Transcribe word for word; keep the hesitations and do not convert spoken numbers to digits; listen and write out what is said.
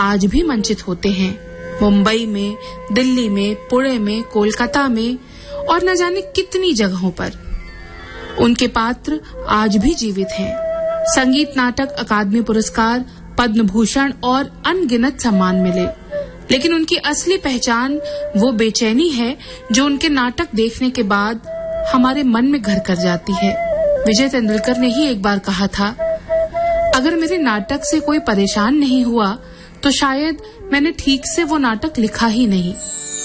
आज भी मंचित होते हैं। मुंबई में, दिल्ली में, पुणे में, कोलकाता में और न जाने कितनी जगहों पर उनके पात्र आज भी जीवित हैं। संगीत नाटक अकादमी पुरस्कार, पद्म भूषण और अनगिनत सम्मान मिले, लेकिन उनकी असली पहचान वो बेचैनी है जो उनके नाटक देखने के बाद हमारे मन में घर कर जाती है। विजय तेंदुलकर ने ही एक बार कहा था, अगर मेरे नाटक से कोई परेशान नहीं हुआ तो शायद मैंने ठीक से वो नाटक लिखा ही नहीं।